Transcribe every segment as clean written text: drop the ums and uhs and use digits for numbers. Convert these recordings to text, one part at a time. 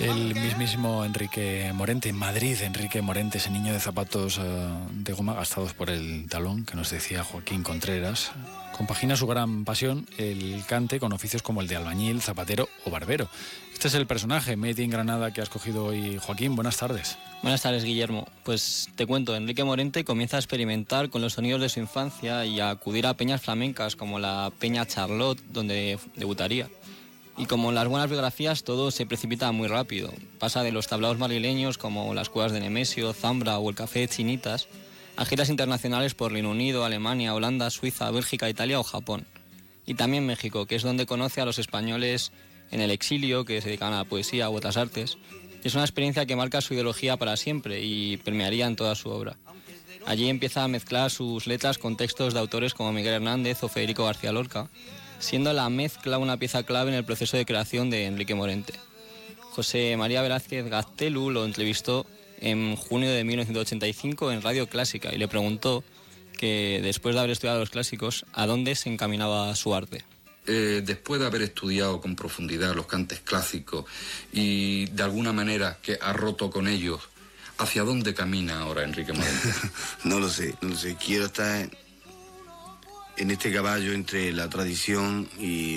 El mismísimo Enrique Morente, en Madrid, Enrique Morente, ese niño de zapatos de goma gastados por el talón, que nos decía Joaquín Contreras, compagina su gran pasión, el cante, con oficios como el de albañil, zapatero o barbero. Este es el personaje, Made in Granada, que ha escogido hoy Joaquín. Buenas tardes. Buenas tardes, Guillermo. Pues te cuento, Enrique Morente comienza a experimentar con los sonidos de su infancia y a acudir a peñas flamencas como la Peña Charlotte, donde debutaría. Y como en las buenas biografías, todo se precipita muy rápido. Pasa de los tablaos madrileños como las cuevas de Nemesio, Zambra o el Café de Chinitas a giras internacionales por Reino Unido, Alemania, Holanda, Suiza, Bélgica, Italia o Japón. Y también México, que es donde conoce a los españoles en el exilio, que se dedican a la poesía u otras artes. Es una experiencia que marca su ideología para siempre y permearía en toda su obra. Allí empieza a mezclar sus letras con textos de autores como Miguel Hernández o Federico García Lorca, siendo la mezcla una pieza clave en el proceso de creación de Enrique Morente. José María Velázquez Gaztelu lo entrevistó en junio de 1985 en Radio Clásica y le preguntó que, después de haber estudiado los clásicos, ¿a dónde se encaminaba su arte? Después de haber estudiado con profundidad los cantes clásicos y de alguna manera que ha roto con ellos, ¿hacia dónde camina ahora Enrique Morente? No lo sé. Quiero estar en este caballo entre la tradición y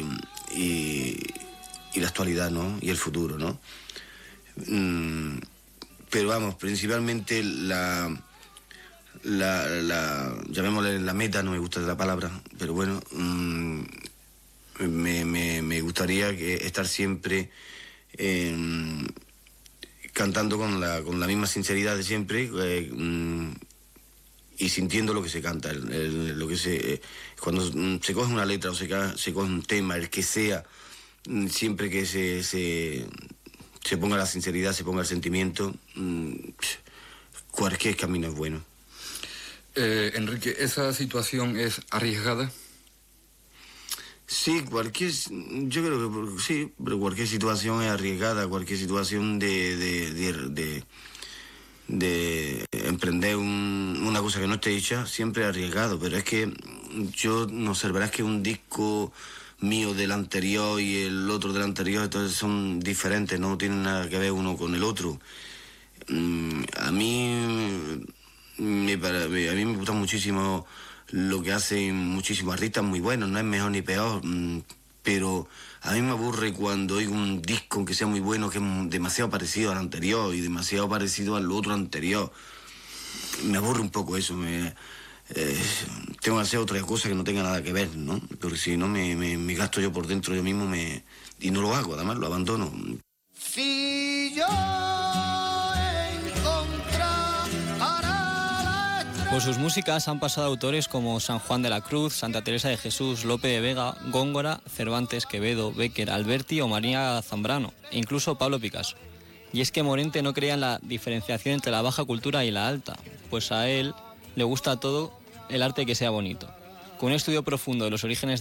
la actualidad, ¿no? Y el futuro, ¿no? Pero vamos, principalmente llamémosle la meta, no me gusta la palabra, pero bueno, me gustaría estar siempre cantando con la misma sinceridad de siempre, y sintiendo lo que se canta, cuando se coge una letra o se coge un tema, el que sea, siempre que se ponga la sinceridad, se ponga el sentimiento, cualquier camino es bueno. Enrique, ¿esa situación es arriesgada? Sí, yo creo que sí, pero cualquier situación es arriesgada, cualquier situación de emprender una cosa que no esté hecha, siempre es arriesgado, pero es que yo no observarás que un disco mío del anterior y el otro del anterior, entonces son diferentes, no tienen nada que ver uno con el otro. A mí me gusta muchísimo lo que hacen muchísimos artistas muy buenos, no es mejor ni peor, pero a mí me aburre cuando oigo un disco que sea muy bueno, que es demasiado parecido al anterior y demasiado parecido al otro anterior. Me aburre un poco eso, tengo que hacer otra cosa que no tenga nada que ver, ¿no? Pero si no, me gasto yo por dentro yo mismo y no lo hago, además lo abandono. Si yo Por sus músicas han pasado autores como San Juan de la Cruz, Santa Teresa de Jesús, Lope de Vega, Góngora, Cervantes, Quevedo, Bécquer, Alberti o María Zambrano, e incluso Pablo Picasso. Y es que Morente no creía en la diferenciación entre la baja cultura y la alta, pues a él le gusta todo el arte que sea bonito. Con un estudio profundo de los orígenes